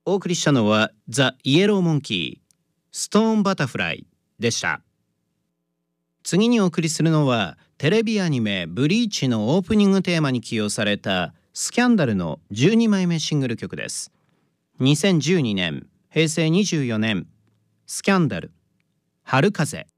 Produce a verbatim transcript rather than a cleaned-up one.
お送りしたのはザ・イエローモンキーストーンバタフライでした。次にお送りするのはテレビアニメブリーチのオープニングテーマに起用されたスキャンダルのじゅうにまいめシングル曲です。にせんじゅうにねんへいせいにじゅうよねん、スキャンダル、春風。